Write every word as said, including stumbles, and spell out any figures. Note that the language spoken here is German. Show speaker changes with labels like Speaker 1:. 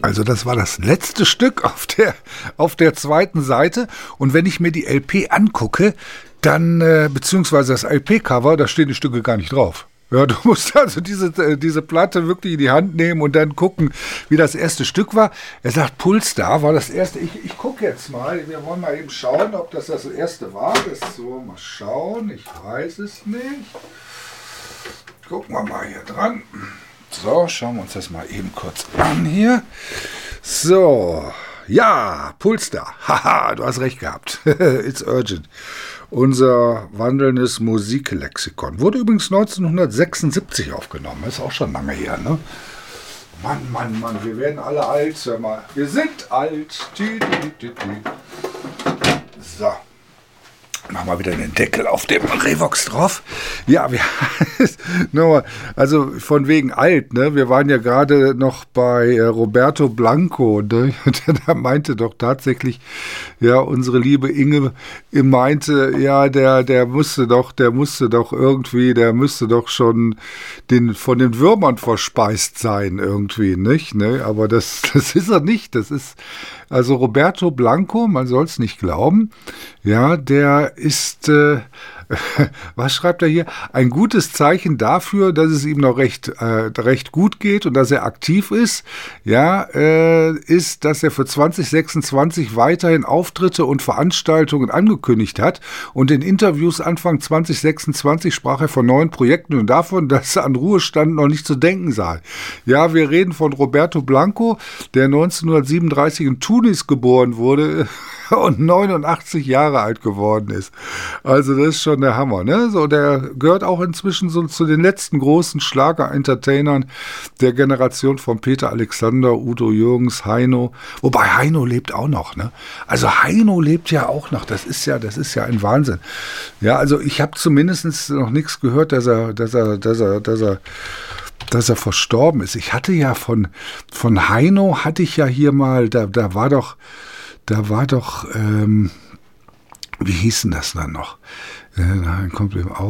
Speaker 1: Also das war das letzte Stück auf der, auf der zweiten Seite. Und wenn ich mir die L P angucke, dann, äh, beziehungsweise das L P-Cover, da stehen die Stücke gar nicht drauf. Ja, du musst also diese, äh, diese Platte wirklich in die Hand nehmen und dann gucken, wie das erste Stück war. Er sagt, Pulsar war das erste. Ich, ich gucke jetzt mal. Wir wollen mal eben schauen, ob das das erste war. Das so, mal schauen. Ich weiß es nicht. Gucken wir mal hier dran. So, schauen wir uns das mal eben kurz an hier. So, ja, Pulsar. Haha, du hast recht gehabt. It's urgent. Unser wandelndes Musiklexikon. Wurde übrigens neunzehnhundertsechsundsiebzig aufgenommen. Ist auch schon lange her, ne? Mann, Mann, Mann, wir werden alle alt. Hör mal, wir sind alt. So. Machen wir wieder den Deckel auf dem Revox drauf. Ja, wir, also von wegen alt, ne? Wir waren ja gerade noch bei Roberto Blanco, ne? Da meinte doch tatsächlich, ja, unsere liebe Inge meinte, ja, der, der musste doch, der musste doch irgendwie, der müsste doch schon den, von den Würmern verspeist sein irgendwie, nicht? Ne? Aber das, das ist er nicht. Das ist, also Roberto Blanco, man soll es nicht glauben, ja, der ist, äh, was schreibt er hier? Ein gutes Zeichen dafür, dass es ihm noch recht, äh, recht gut geht und dass er aktiv ist, ja, äh, ist, dass er für zwanzig sechsundzwanzig weiterhin Auftritte und Veranstaltungen angekündigt hat und in Interviews Anfang zwanzig sechsundzwanzig sprach er von neuen Projekten und davon, dass an Ruhestand noch nicht zu denken sei. Ja, wir reden von Roberto Blanco, der neunzehnhundertsiebenunddreißig in Tunis geboren wurde und neunundachtzig Jahre alt geworden ist. Also das ist schon der Hammer, ne? So, der gehört auch inzwischen so zu den letzten großen Schlager-Entertainern der Generation von Peter Alexander, Udo Jürgens, Heino. Wobei Heino lebt auch noch, ne? Also Heino lebt ja auch noch. Das ist ja, das ist ja ein Wahnsinn. Ja, also ich habe zumindest noch nichts gehört, dass er, dass er, dass er, dass er dass er verstorben ist. Ich hatte ja von, von Heino hatte ich ja hier mal, da, da war doch, da war doch, ähm, wie hieß denn das dann noch? Äh, kommt eben auch.